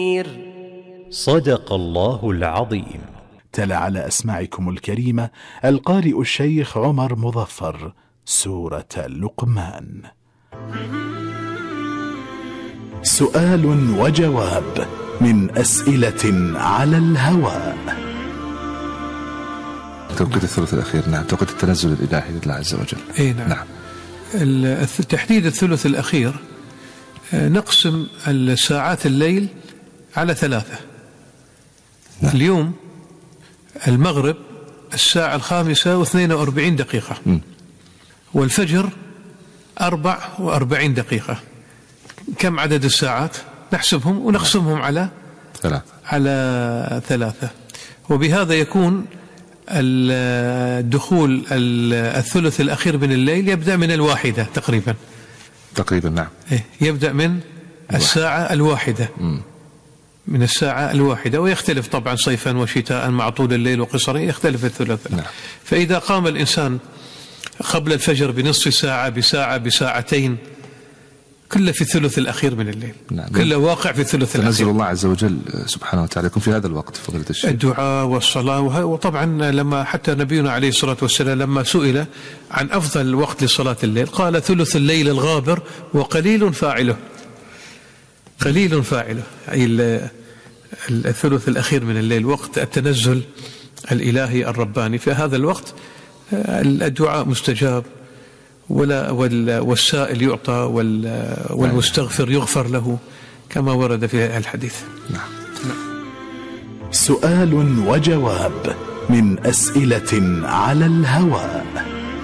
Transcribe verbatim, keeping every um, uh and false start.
صدق الله العظيم. تلا على أسماعكم الكريمة القارئ الشيخ عمر مظفر سورة لقمان. سؤال وجواب من أسئلة على الهواء. توقيت الثلث الأخير. نعم، توقيت التنزل الإلهي لله عز وجل. إيه نعم. نعم. تحديد الثلث الأخير نقسم الساعات الليل على ثلاثة. نعم. اليوم المغرب الساعة الخامسة واثنين وأربعين دقيقة، م. والفجر أربع وأربعين دقيقة. كم عدد الساعات؟ نحسبهم ونقسمهم على ثلاثة على ثلاثة وبهذا يكون الدخول الثلث الأخير من الليل يبدأ من الواحدة تقريبا تقريبا نعم. يبدأ من الساعة الواحدة، م. من الساعة الواحدة، ويختلف طبعا صيفا وشتاء مع طول الليل وقصره يختلف الثلث. نعم. فإذا قام الإنسان قبل الفجر بنصف ساعة بساعة بساعتين كله في الثلث الأخير من الليل. نعم. كله واقع في الثلث الأخير. تنزل الله عز وجل سبحانه وتعالى يكون في هذا الوقت فضيلة الشيخ. الدعاء والصلاة. وطبعا لما حتى نبينا عليه الصلاة والسلام لما سئل عن أفضل وقت لصلاة الليل قال ثلث الليل الغابر وقليل فاعله. قليل فاعله أي الثلث الأخير من الليل وقت التنزل الإلهي الرباني. في هذا الوقت الدعاء مستجاب ولا والسائل يعطى والمستغفر يغفر له كما ورد في الحديث. نعم. سؤال وجواب من أسئلة على الهواء.